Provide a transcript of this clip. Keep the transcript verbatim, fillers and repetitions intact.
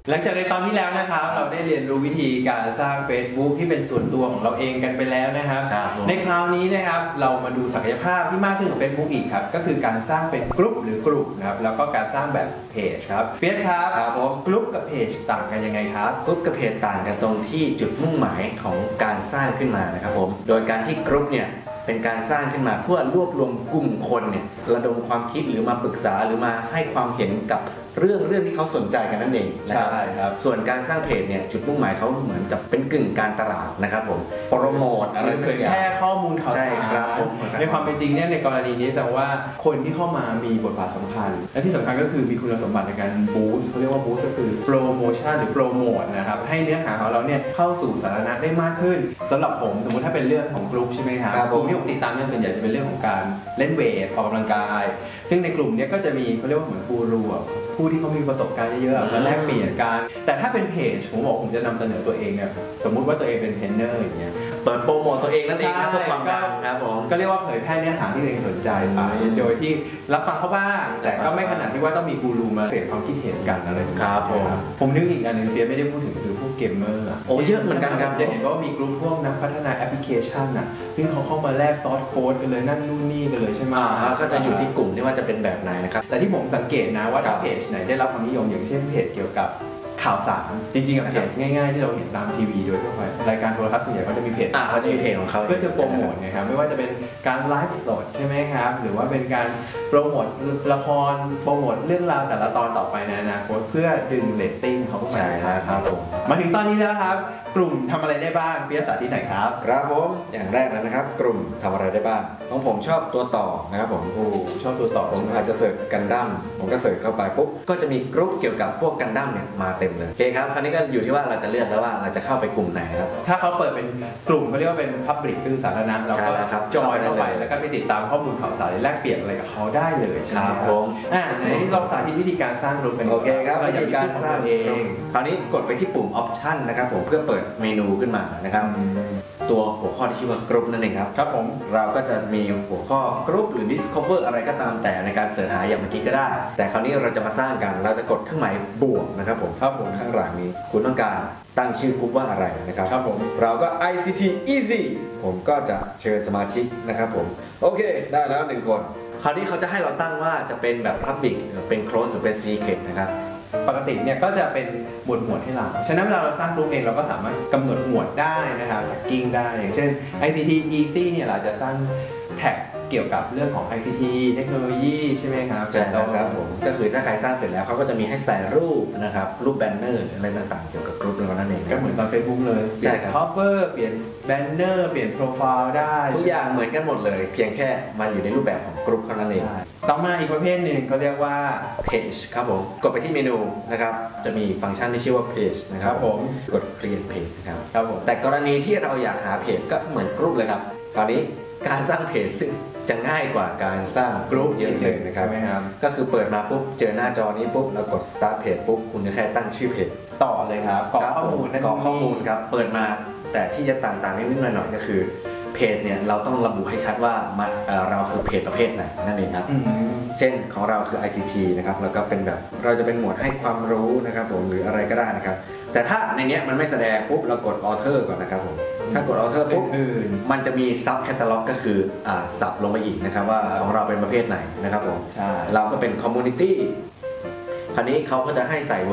หลังจากในตอนที่แล้วนะครับเราได้เรียนรู้วิธีการสร้าง Facebook ที่เป็นส่วนตัวของเราเองกันไปแล้วนะครับในคราวนี้นะครับเรามาดูศักยภาพที่มากขึ้นของ Facebook อีกครับก็คือการสร้างเป็นกลุ่มหรือกลุ่มนะครับแล้วก็การสร้างแบบเพจครับเฟียสครับครับผมกลุ่มกับเพจต่างกันยังไงครับกลุ่มกับเพจต่างกันตรงที่จุดมุ่งหมายของการสร้างขึ้นมานะครับผมโดยการที่กลุ่มเนี่ยเป็นการสร้างขึ้นมาเพื่อรวบรวมกลุ่มคนเนี่ยระดมความคิดหรือมาปรึกษาหรือมาให้ความเห็นกับเรื่องเรื่องที่เขาสนใจกันนั่นเองนะครับครับส่วนการสร้างเพจเนี่ยจุดมุ่งหมายเขาเหมือนกับเป็นกึ่งการตลาดนะครับผมโปรโมทอะไรเผยแค่ข้อมูลข่าวสารใช่ครับผมในความเป็นจริงเนี่ยในกรณีนี้แต่ว่าคนที่เข้ามามีบทบาทสำคัญและที่สำคัญก็คือมีคุณสมบัติในการบูสต์เขาเรียกว่าบูสต์ก็คือโปรโมชั่นหรือโปรโมทนะครับให้เนื้อหาของเราเนี่ยเข้าสู่สาธารณะได้มากขึ้นสำหรับผมสมมติถ้าเป็นเรื่องของกลุ่มใช่ไหมครับกลุ่มที่ผมติดตามเนี่ยส่วนใหญ่จะเป็นเรื่องของการเล่นเวทออกกำลังกายซึ่งในกลุ่มนี้ก็จะมีเขาเรียกว่าเหมือนกูรูผู้ที่เขามีประสบการณ์เยอะๆมาแลกเปลี่ยนกันแต่ถ้าเป็นเพจผมบอกผมจะนำเสนอตัวเองเนี่ยสมมุติว่าตัวเองเป็นเทรนเนอร์อย่างเงี้ยเปิดโปรโมทตัวเองนั่นเองครับเพื่อความดังครับผมก็เรียกว่าเผยแพร่เนื้อหาที่ตัวเองสนใจไปโดยที่รับฟังเขาบ้างแต่ก็ไม่ขนาดที่ว่าต้องมีกูรูมาเปลี่ยนความคิดเห็นกันอะไรครับผมผมนึกอีกอันหนึ่งเฟียไม่ได้พูดถึงคือพวกเกมเมอร์โอ้เยอะเหมือนกันครับจะเห็นว่ามีกลุ่มพวกนักพัฒนาแอปพลิเคชันน่ะซึ่งเขาเข้ามาแลกซอสโค้ดกันเลยนั่นนู่นนี่กันเลยใช่ไหมก็จะอยู่ที่กลุ่มที่ว่าจะเป็นแบบไหนนะครับแต่ที่ผมสังเกตนะว่าถ้าเพจไหนได้รับความนิยมอย่างเช่นเพจเกี่ยวกับข่าวสารจริงๆกับเพจง่ายๆที่เราเห็นตามทีวีโดยทั่วไปรายการโทรทัศน์ส่วนใหญ่ก็จะมีเพจอ่าเขาจะมีเพจของเขาเพื่อจะโปรโมทไงครับไม่ว่าจะเป็นการไลฟ์สดใช่ไหมครับหรือว่าเป็นการโปรโมทละครโปรโมทเรื่องราวแต่ละตอนต่อไปในอนาคตเพื่อดึงเรตติ้งเขาเข้ามาใช่ครับผมมาถึงตอนนี้แล้วครับกลุ่มทำอะไรได้บ้างเฟียสาธิตไหนครับครับผมอย่างแรกเลยนะครับกลุ่มทำอะไรได้บ้างของผมชอบตัวต่อนะครับผมโอ้ชอบตัวต่อผมอาจจะเสิร์ชกันดั้มผมก็เสิร์ชเข้าไปปุ๊บก็จะมีกลุ่มเกี่ยวกับพวกกันดั้มเนี่ยมาเต็มเลยโอเคครับคราวนี้ก็อยู่ที่ว่าเราจะเลือกแล้วว่าเราจะเข้าไปกลุ่มไหนครับถ้าเขาเปิดเป็นกลุ่มเขาเรียกว่าเป็น Public คือสาธารณะเราก็จอยเข้าไปแล้วก็ไปติดตามข้อมูลข่าวสารแลกเปลี่ยนอะไรกับเขาได้เลยใช่ไหมครับผมอ่าในที่เราสาธิตวิธีการสร้างกลุ่มเป็นโอเคครับวิธีการสร้างเองคราวนี้กดไปที่ปุ่ม Option นะครับผมเพื่อเปิดเมนูขึ้นมานะครับตัวหัวข้อที่ชื่อว่ากลุ่มนั่นเองครับครับผมเราก็จะมีหัวข้อกลุ่มหรือ Discover อะไรก็ตามแต่ในการเสิร์ชหาอย่างเมื่อกี้ก็ได้แต่คราวนี้เราจะมาสร้างกันเราจะกดเครื่องหมายบวกนะครับผมครับผมข้างหลังนี้คุณต้องการตั้งชื่อกลุ่มว่าอะไรนะครับครับผมเราก็ ไอ ซี ที Easy ผมก็จะเชิญสมาชิกนะครับผมโอเคได้แล้วหนึ่งคนคราวนี้เขาจะให้เราตั้งว่าจะเป็นแบบ Public เป็น Close หรือเป็น Secret นะครับปกติเนี่ยก็จะเป็นหมวดหมวดให้เราฉะนั้นเวลาเราสร้างกลุ่มเองเราก็สามารถกำหนดหมวดได้นะครับแท็กกิ้งได้อย่างเช่น ไอ ซี ที Easy เนี่ยเราจะสร้างแท็กเกี่ยวกับเรื่องของ ไอ ซี ที เทคโนโลยีใช่ไหมครับใช่ครับผมก็คือถ้าใครสร้างเสร็จแล้วเขาก็จะมีให้ใส่รูปนะครับรูปแบนเนอร์อะไรต่างๆเกี่ยวกับกลุ่มเรานั่นเองก็เหมือนตอน Facebook เลยเปลี่ยน cover เปลี่ยนแบนเนอร์เปลี่ยนโปรไฟล์ได้ทุกอย่างเหมือนกันหมดเลยเพียงแค่มันอยู่ในรูปแบบของกลุ่มเท่านั้นเองต่อมาอีกประเภทหนึ่งเขาเรียกว่า Page ครับผมกดไปที่เมนูนะครับจะมีฟังก์ชันที่ชื่อว่า Page นะครับผมกด Create Page นะครับครับผมแต่กรณีที่เราอยากหาเพจก็เหมือนกลุ่มเลยครับตอนนี้การสร้างเพจซึ่งจะง่ายกว่าการสร้างกลุ่มเยอะเลยนะครับก็คือเปิดมาปุ๊บเจอหน้าจอนี้ปุ๊บแล้วกด Start Page ปุ๊บคุณจะแค่ตั้งชื่อเพจต่อเลยครับกรอกข้อมูลกรอกข้อมูลครับเปิดมาแต่ที่จะต่างๆนิดๆหน่อยๆก็คือเพจเนี่ยเราต้องระบุให้ชัดว่าเราคือเพจประเภทไหนนั่นเองครับเช่นของเราคือ ไอ ซี ที นะครับแล้วก็เป็นแบบเราจะเป็นหมวดให้ความรู้นะครับผมหรืออะไรก็ได้นะครับแต่ถ้าในนี้มันไม่แสดงปุ๊บเรากด Author ก่อนนะครับผมถ้ากด Author ปุ๊บมันจะมี Sub Catalog ก็คืออ่าสับลงไปอีกนะครับว่าของเราเป็นประเภทไหนนะครับผมเราก็เป็น Community คราวนี้เขาก็จะให้ใส่